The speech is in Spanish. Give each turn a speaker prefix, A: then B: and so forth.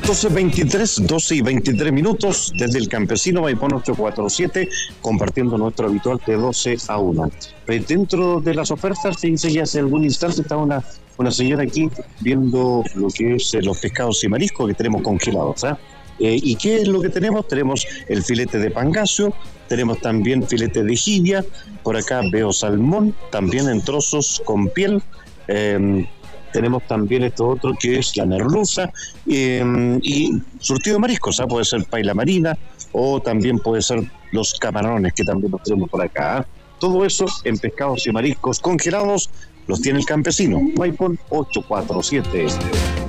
A: 12 y 23 minutos desde el Campesino Maipón 847, compartiendo nuestro habitual de 12 a 1. Dentro de las ofertas, se dice ya hace algún instante, está una señora aquí viendo lo que es los pescados y mariscos que tenemos congelados. ¿Y qué es lo que tenemos? Tenemos el filete de pangacio, tenemos también filete de jibia, por acá veo salmón, también en trozos con piel. Tenemos también esto otro que es la merluza y surtido de mariscos, puede ser paila marina o también puede ser los camarones que también los tenemos por acá. Todo eso en pescados y mariscos congelados los tiene el Campesino, Maipón 847.